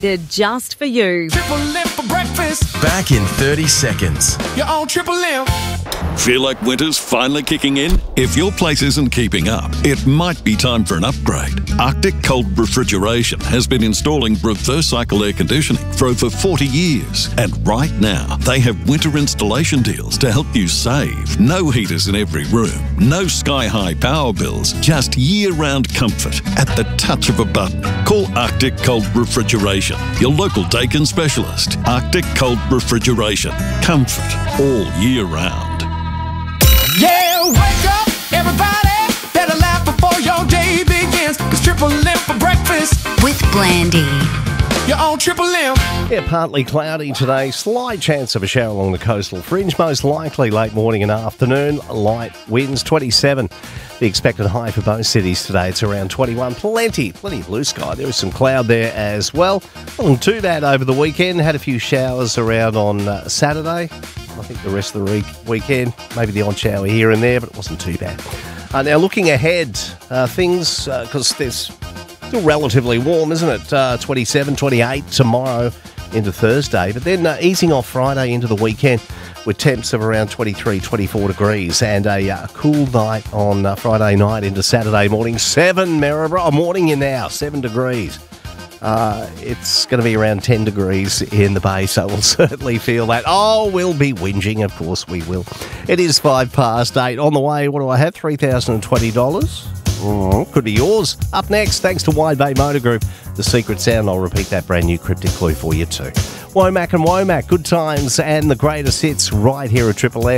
They're just for you. Triple M for breakfast. Back in 30 seconds. You're on Triple M. Feel like winter's finally kicking in? If your place isn't keeping up, it might be time for an upgrade. Arctic Cold Refrigeration has been installing reverse cycle air conditioning for over 40 years. And right now, they have winter installation deals to help you save. No heaters in every room, no sky-high power bills, just year-round comfort at the touch of a button. Call Arctic Cold Refrigeration, your local Dakin specialist. Arctic Cold Refrigeration. Comfort all year round. Yeah, wake up, everybody. Better laugh before your day begins. It's Triple M for breakfast. With Blandy. You're on Triple M. Yeah, partly cloudy today. Slight chance of a shower along the coastal fringe. Most likely late morning and afternoon. Light winds, 27. The expected high for both cities today. It's around 21. Plenty of blue sky. There was some cloud there as well. Wasn't too bad over the weekend. Had a few showers around on Saturday. I think the rest of the weekend, maybe the odd shower here and there, but it wasn't too bad. Now, looking ahead, things, because there's still relatively warm, isn't it? 27, 28 tomorrow into Thursday, but then easing off Friday into the weekend with temps of around 23, 24 degrees and a cool night on Friday night into Saturday morning. 7 Maryborough, morning in now, 7 degrees. It's going to be around 10 degrees in the bay, so we'll certainly feel that. Oh, we'll be whinging, of course we will. It is 8:05. On the way, what do I have? $3,020. Could be yours. Up next, thanks to Wide Bay Motor Group, The Secret Sound. I'll repeat that brand new cryptic clue for you too. Womack and Womack, good times and the greatest hits right here at Triple M.